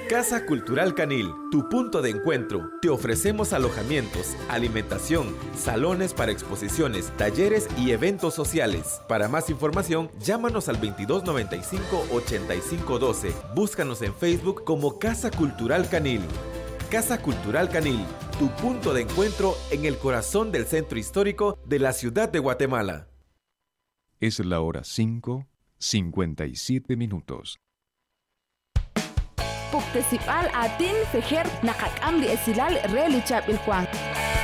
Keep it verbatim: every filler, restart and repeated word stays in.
Casa Cultural Canil, tu punto de encuentro. Te ofrecemos alojamientos, alimentación, salones para exposiciones, talleres y eventos sociales. Para más información, llámanos al veintidós noventa y cinco, ochenta y cinco doce. Búscanos en Facebook como Casa Cultural Canil. Casa Cultural Canil, tu punto de encuentro en el corazón del centro histórico de la ciudad de Guatemala. Es la hora cinco, cincuenta y siete minutos. Puktesipal atin fejer nakakam di esilal relichap ilkwang.